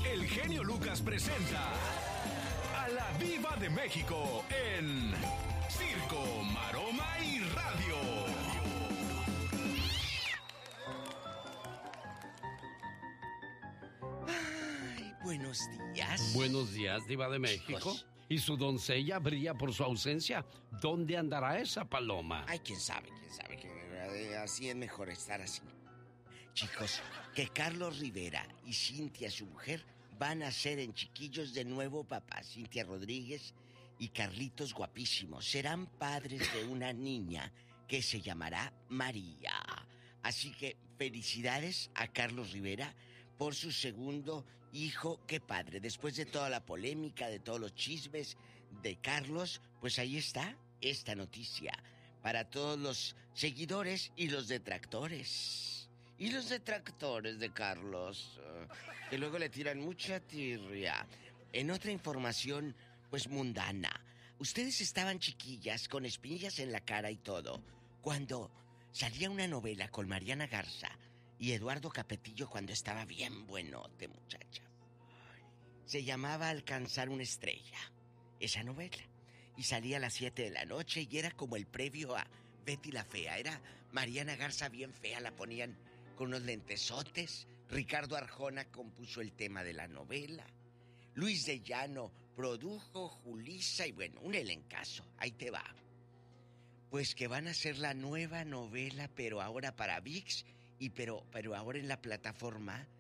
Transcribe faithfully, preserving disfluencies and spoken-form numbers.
el genio Lucas presenta a la Diva de México en Circo, Maroma y Radio. Ay, buenos días. Buenos días, Diva de México. Chicos. Y su doncella brilla por su ausencia. ¿Dónde andará esa paloma? Ay, quién sabe, quién sabe. Que así es mejor estar así. Chicos, que Carlos Rivera y Cintia, su mujer, van a ser en chiquillos de nuevo papá. Cintia Rodríguez y Carlitos guapísimos. Serán padres de una niña que se llamará María. Así que felicidades a Carlos Rivera por su segundo hijo. Qué padre. Después de toda la polémica, de todos los chismes de Carlos, pues ahí está esta noticia para todos los seguidores y los detractores. Y los detractores de Carlos, uh, que luego le tiran mucha tirria. En otra información, pues mundana, ustedes estaban chiquillas con espinillas en la cara y todo cuando salía una novela con Mariana Garza y Eduardo Capetillo cuando estaba bien buenote, muchacha. Se llamaba Alcanzar una estrella, esa novela. Y salía a las siete de la noche y era como el previo a Betty la Fea. Era Mariana Garza bien fea, la ponían con unos lentesotes. Ricardo Arjona compuso el tema de la novela. Luis de Llano produjo, Julissa y bueno, un elencazo. Ahí te va. Pues que van a hacer la nueva novela, pero ahora para V I X y pero, pero ahora en la plataforma